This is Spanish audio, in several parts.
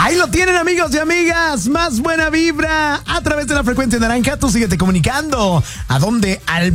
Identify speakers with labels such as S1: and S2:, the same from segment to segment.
S1: Ahí lo tienen, amigos y amigas. Más buena vibra a través de la frecuencia naranja. Tú síguete comunicando. ¿A dónde? Al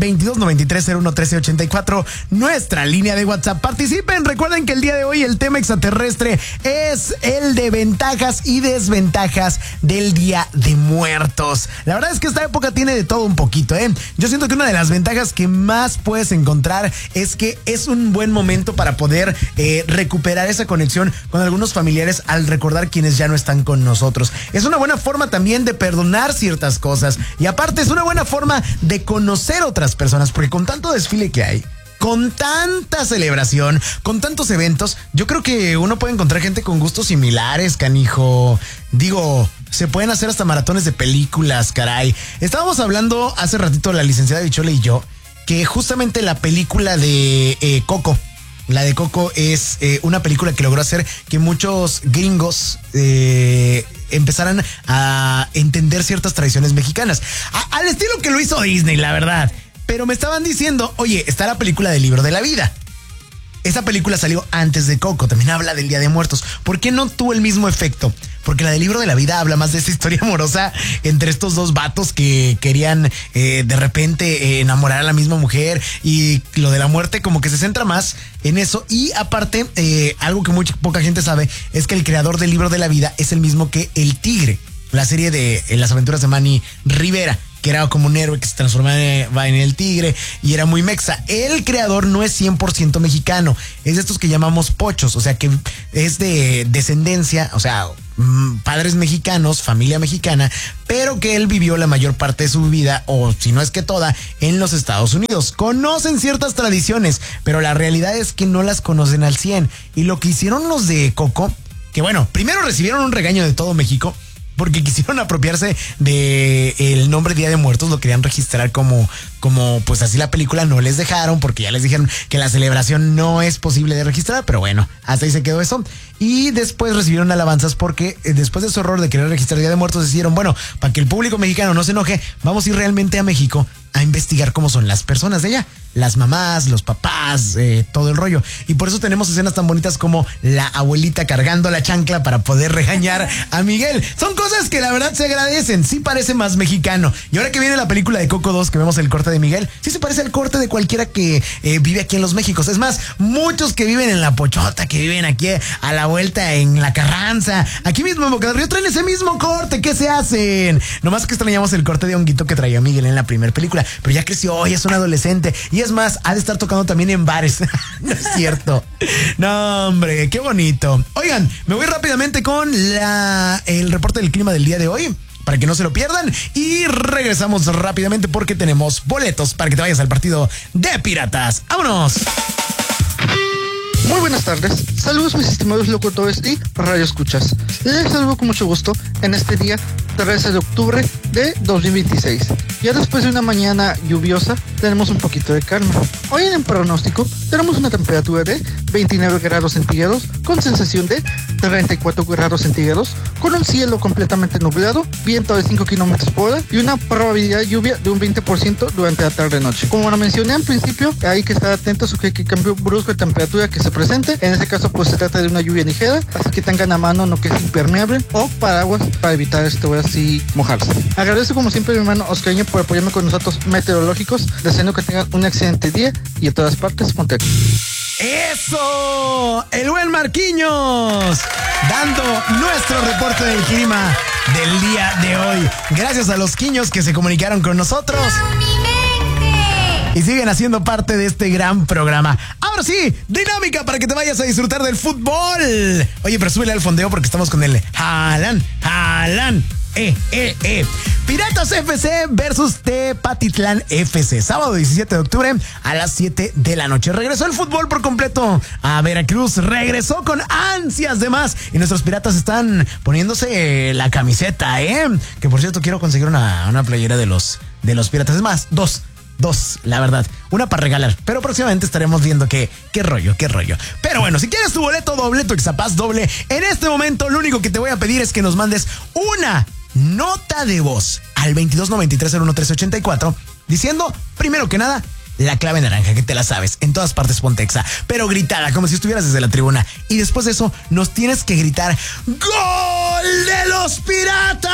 S1: 2293-011384, nuestra línea de WhatsApp. Participen. Recuerden que el día de hoy el tema extraterrestre es el de ventajas y desventajas del Día de Muertos. La verdad es que esta época tiene de todo un poquito, ¿eh? Yo siento que una de las ventajas que más puedes encontrar es que es un buen momento para poder recuperar esa conexión con algunos familiares al recordar quienes ya no están con nosotros. Es una buena forma también de perdonar ciertas cosas y aparte es una buena forma de conocer otras personas, porque con tanto desfile que hay, con tanta celebración, con tantos eventos, yo creo que uno puede encontrar gente con gustos similares, canijo. Digo, se pueden hacer hasta maratones de películas, caray. Estábamos hablando hace ratito la licenciada Bichole y yo, que justamente la película de Coco, la de Coco es una película que logró hacer que muchos gringos empezaran a entender ciertas tradiciones mexicanas. Al estilo que lo hizo Disney, la verdad. Pero me estaban diciendo, oye, está la película del Libro de la Vida. Esa película salió antes de Coco, también habla del Día de Muertos. ¿Por qué no tuvo el mismo efecto? Porque la del Libro de la Vida habla más de esa historia amorosa entre estos dos vatos que querían de repente enamorar a la misma mujer, y lo de la muerte como que se centra más en eso. Y aparte, algo que poca gente sabe es que el creador del Libro de la Vida es el mismo que El Tigre, la serie de Las Aventuras de Manny Rivera, que era como un héroe que se transformaba en el tigre y era muy mexa. El creador no es 100% mexicano, es de estos que llamamos pochos, o sea que es de descendencia, o sea, padres mexicanos, familia mexicana, pero que él vivió la mayor parte de su vida, o si no es que toda, en los Estados Unidos. Conocen ciertas tradiciones, pero la realidad es que no las conocen al 100. Y lo que hicieron los de Coco, que bueno, primero recibieron un regaño de todo México, porque quisieron apropiarse de el nombre Día de Muertos, lo querían registrar como pues así la película, no les dejaron porque ya les dijeron que la celebración no es posible de registrar, pero bueno, hasta ahí se quedó eso. Y después recibieron alabanzas porque después de ese horror de querer registrar Día de Muertos decidieron, bueno, para que el público mexicano no se enoje, vamos a ir realmente a México a investigar cómo son las personas de allá, las mamás, los papás, todo el rollo. Y por eso tenemos escenas tan bonitas como la abuelita cargando la chancla para poder regañar a Miguel. Son cosas que la verdad se agradecen, sí parece más mexicano. Y ahora que viene la película de Coco 2, que vemos el corte de Miguel, sí se parece al corte de cualquiera que vive aquí en los Méxicos. Es más, muchos que viven en La Pochota, que viven aquí a la vuelta en La Carranza, aquí mismo en Boca del Río, traen ese mismo corte. ¿Qué se hacen? Nomás que extrañamos el corte de honguito que traía Miguel en la primera película, pero ya creció, ya es un adolescente, y es más, ha de estar tocando también en bares. No es cierto. No, hombre, qué bonito. Oigan, me voy rápidamente con el reporte del clima del día de hoy, para que no se lo pierdan, y regresamos rápidamente porque tenemos boletos para que te vayas al partido de Piratas. ¡Vámonos!
S2: Muy buenas tardes, saludos mis estimados locutores y radioescuchas. Les saludo con mucho gusto en este día 13 de octubre de 2026. Ya después de una mañana lluviosa, tenemos un poquito de calma. Hoy en el pronóstico tenemos una temperatura de 29 grados centígrados con sensación de 34 grados centígrados, con un cielo completamente nublado, viento de 5 kilómetros por hora y una probabilidad de lluvia de un 20% durante la tarde-noche. Como lo mencioné al principio, hay que estar atentos a que cambio brusco de temperatura que se presente. En este caso pues se trata de una lluvia ligera, así que tengan a mano lo que es impermeable o paraguas para evitar así mojarse. Agradezco como siempre a mi hermano Oscareño por apoyarme con los datos meteorológicos, deseando que tengan un excelente día y en todas partes ponte.
S1: ¡Eso! El buen Marquinhos dando nuestro reporte del clima del día de hoy. Gracias a los quiños que se comunicaron con nosotros y siguen haciendo parte de este gran programa. Ahora sí, dinámica para que te vayas a disfrutar del fútbol. Oye, pero súbele al fondeo porque estamos con el Haaland. Piratas FC versus Tepatitlán FC. Sábado 17 de octubre a las 7 de la noche. Regresó el fútbol por completo a Veracruz. Regresó con ansias de más. Y nuestros piratas están poniéndose la camiseta, que por cierto quiero conseguir una playera de los piratas. Es más, dos, la verdad. Una para regalar. Pero próximamente estaremos viendo qué rollo. Pero bueno, si quieres tu boleto doble, tu Exapaz doble, en este momento lo único que te voy a pedir es que nos mandes una nota de voz al 2293-011384 diciendo, primero que nada, la clave naranja, que te la sabes, en todas partes ponte Exa, pero gritada, como si estuvieras desde la tribuna. Y después de eso, nos tienes que gritar ¡Gol! gol de los Piratas.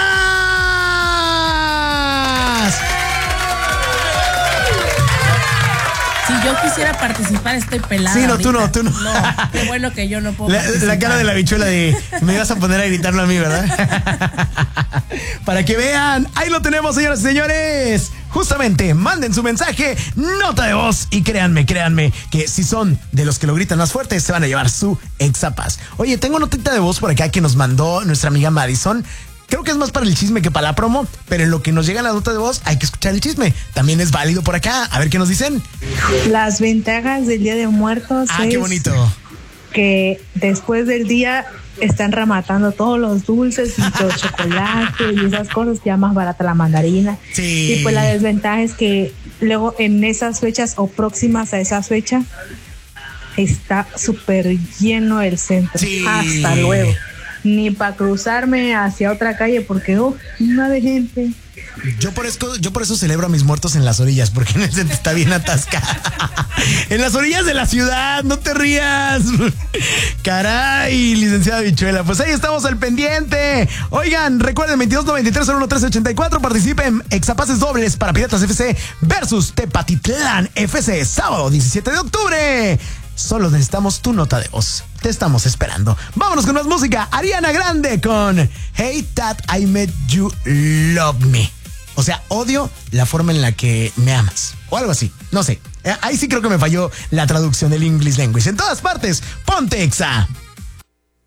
S3: Si yo quisiera participar, estoy pelada.
S1: Sí, no,
S3: ahorita.
S1: tú no.
S3: No, qué bueno que yo no puedo
S1: La cara de la bichuela de me ibas a poner a gritarlo a mí, ¿verdad? Para que vean, ahí lo tenemos, señoras y señores. Justamente, manden su mensaje, nota de voz, y créanme que si son de los que lo gritan más fuerte, se van a llevar su Exapass. Oye, tengo notita de voz por acá que nos mandó nuestra amiga Madison. Creo que es más para el chisme que para la promo, pero en lo que nos llega la nota de voz hay que escuchar el chisme. También es válido por acá. A ver qué nos dicen.
S4: Las ventajas del Día de Muertos
S1: Ah, qué bonito.
S4: Que después del día están rematando todos los dulces y los chocolates y esas cosas, ya más barata la mandarina.
S1: Sí.
S4: Y pues la desventaja es que luego en esas fechas o próximas a esa fecha está súper lleno el centro.
S1: Sí.
S4: Hasta luego. Ni para cruzarme hacia otra calle porque una de gente.
S1: Yo por eso celebro a mis muertos en las orillas, porque en el centro está bien atascada. En las orillas de la ciudad, no te rías. Caray, licenciada Bichuela. Pues ahí estamos al pendiente. Oigan, recuerden, 2293-01384, participen Exapasses dobles para Piratas FC versus Tepatitlán FC, sábado 17 de octubre. Solo necesitamos tu nota de voz. Te estamos esperando. Vámonos con más música. Ariana Grande con Hey That I Met You Love Me. O sea, odio la forma en la que me amas. O algo así. No sé. Ahí sí creo que me falló la traducción del English Language. En todas partes, ponte Exa.